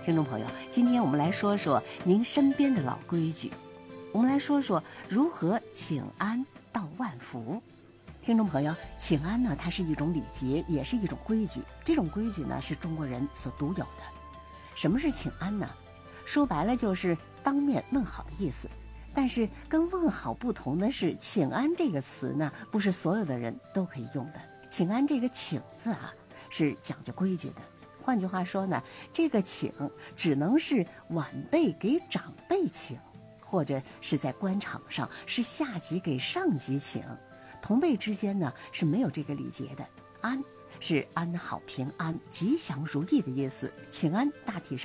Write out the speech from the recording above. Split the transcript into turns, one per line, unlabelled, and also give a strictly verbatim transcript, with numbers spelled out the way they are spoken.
听众朋友，今天我们来说说您身边的老规矩，我们来说说如何请安道万福。听众朋友，请安呢，它是一种礼节，也是一种规矩。这种规矩呢，是中国人所独有的。什么是请安呢？说白了就是当面问好的意思。但是跟问好不同的是，请安这个词呢，不是所有的人都可以用的。请安这个请字啊，是讲究规矩的。换句话说呢，这个请只能是晚辈给长辈请，或者是在官场上是下级给上级请，同辈之间呢是没有这个礼节的。安是安好平安、吉祥如意的意思，请安大体上